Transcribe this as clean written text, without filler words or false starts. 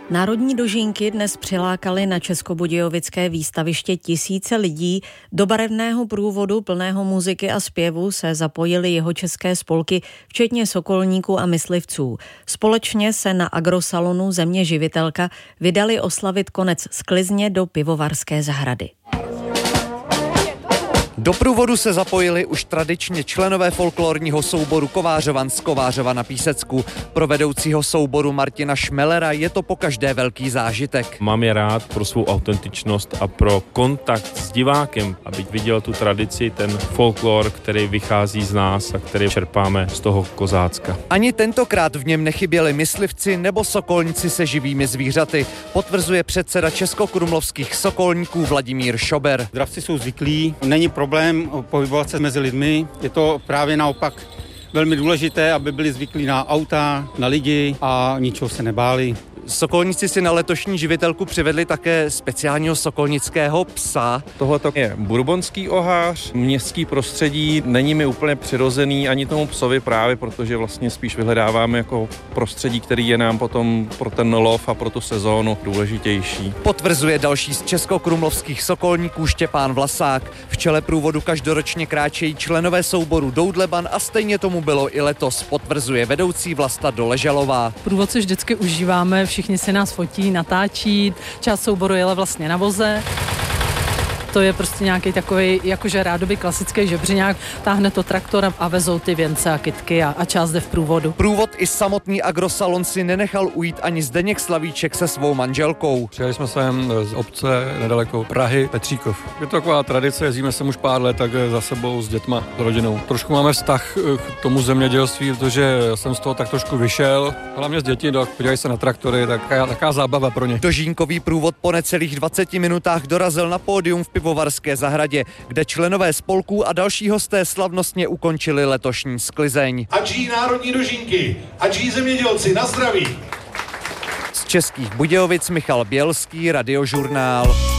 Národní dožínky dnes přilákaly na českobudějovické výstaviště tisíce lidí. Do barevného průvodu plného muziky a zpěvu se zapojily jihočeské spolky, včetně sokolníků a myslivců. Společně se na agrosalonu Země živitelka vydali oslavit konec sklizně do pivovarské zahrady. Do průvodu se zapojili už tradičně členové folklorního souboru Kovářovan z Kovářova na Písecku. Pro vedoucího souboru Martina Šmelera je to pokaždé velký zážitek. Mám je rád pro svou autentičnost a pro kontakt s divákem, aby viděl tu tradici, ten folklor, který vychází z nás a který čerpáme z toho kozácka. Ani tentokrát v něm nechyběli myslivci nebo sokolníci se živými zvířaty, potvrzuje předseda Českokrumlovských sokolníků Vladimír Šober. Dravci jsou zvyklí, není problém pohybovat se mezi lidmi, je to právě naopak velmi důležité, aby byli zvyklí na auta, na lidi a ničeho se nebáli. Sokolníci si na letošní živitelku přivedli také speciálního sokolnického psa. Tohle je bourbonský ohář, městský prostředí, není mi úplně přirozený ani tomu psovi právě, protože vlastně spíš vyhledáváme jako prostředí, který je nám potom pro ten lov a pro tu sezónu důležitější. Potvrzuje další z českokrumlovských sokolníků Štěpán Vlasák. V čele průvodu každoročně kráčejí členové souboru Doudleban a stejně tomu bylo i letos, potvrzuje vedoucí Vlasta Doležalová. Průvod si vždycky užíváme, všichni si nás fotí, natáčí, část souboru jela vlastně na voze. To je prostě nějaký takový, jakože rádoby klasický žebřiňák, táhne to traktor a vezou ty věnce a kytky a část jde v průvodu. Průvod i samotný agrosalon si nenechal ujít ani Zdeněk Slavíček se svou manželkou. Přijeli jsme sem z obce nedaleko Prahy, Petříkov. Je to taková tradice, jezdíme sem už pár let, tak za sebou s dětma, s rodinou. Trošku máme vztah k tomu zemědělství, protože jsem z toho tak trošku vyšel. Hlavně s dětmi, podívají se na traktory, taková zábava pro ně. Dožínkový průvod po necelých 20 minutách dorazil na pódium v pivovarské zahradě, kde členové spolků a další hosté slavnostně ukončili letošní sklizeň. Ať žijí národní dožínky, ať žijí zemědělci, na zdraví. Z Českých Budějovic Michal Bělský, Radiožurnál.